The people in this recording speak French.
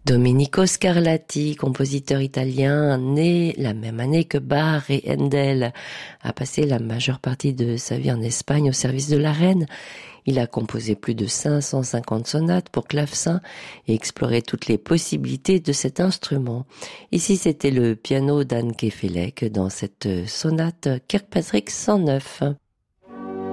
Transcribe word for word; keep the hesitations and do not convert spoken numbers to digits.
Domenico Scarlatti, compositeur italien, né la même année que Bach et Handel, a passé la majeure partie de sa vie en Espagne au service de la reine. Il a composé plus de cinq cent cinquante sonates pour clavecin et exploré toutes les possibilités de cet instrument. Ici, c'était le piano d'Anne Kefelec dans cette sonate Kirkpatrick cent neuf.